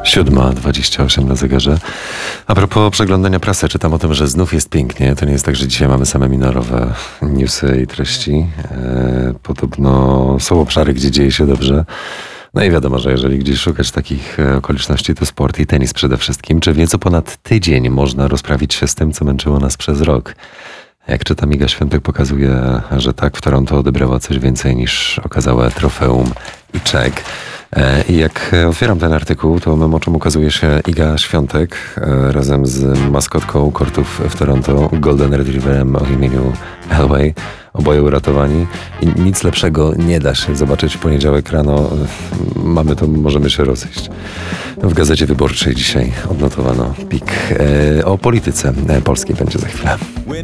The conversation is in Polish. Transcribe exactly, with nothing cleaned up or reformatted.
siódma dwadzieścia osiem na zegarze. A propos przeglądania prasy, czytam o tym, że znów jest pięknie. To nie jest tak, że dzisiaj mamy same minorowe newsy i treści. E, podobno są obszary, gdzie dzieje się dobrze. No i wiadomo, że jeżeli gdzieś szukać takich okoliczności, to sport i tenis przede wszystkim. Czy w nieco ponad tydzień można rozprawić się z tym, co męczyło nas przez rok? Jak czytam, Iga Świątek pokazuje, że tak, w Toronto odebrała coś więcej niż okazałe trofeum i czek. I jak otwieram ten artykuł, to mym oczom ukazuje się Iga Świątek razem z maskotką kortów w Toronto, Golden Retrieverem o imieniu Elway. Oboje uratowani i nic lepszego nie da się zobaczyć w poniedziałek rano. Mamy to, możemy się rozejść. W Gazecie Wyborczej dzisiaj odnotowano pik. O polityce polskiej będzie za chwilę.